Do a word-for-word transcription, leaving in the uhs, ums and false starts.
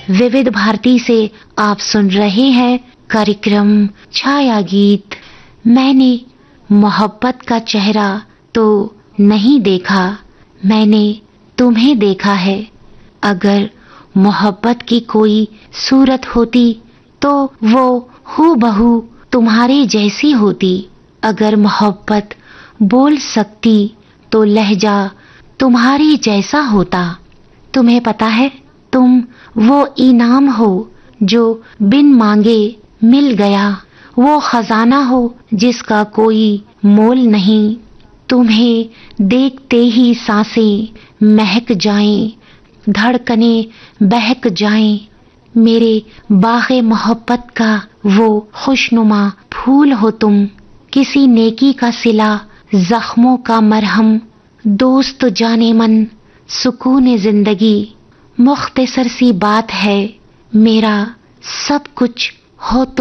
विविध भारती से आप सुन रहे हैं कार्यक्रम छाया गीत। मैंने मोहब्बत का चेहरा तो नहीं देखा, मैंने तुम्हें देखा है। अगर मोहब्बत की कोई सूरत होती तो वो हूबहू तुम्हारे जैसी होती। अगर मोहब्बत बोल सकती तो लहजा तुम्हारे जैसा होता। तुम्हें पता है, तुम वो इनाम हो जो बिन मांगे मिल गया, वो खजाना हो जिसका कोई मोल नहीं। तुम्हें देखते ही सांसें महक जाएं, धड़कनें बहक जाएं। मेरे बाग़े मोहब्बत का वो खुशनुमा फूल हो तुम। किसी नेकी का सिला, जख्मों का मरहम, दोस्त जाने मन, सुकून जिंदगी। मुख्तसर सी बात है, मेरा सब कुछ हो तुम।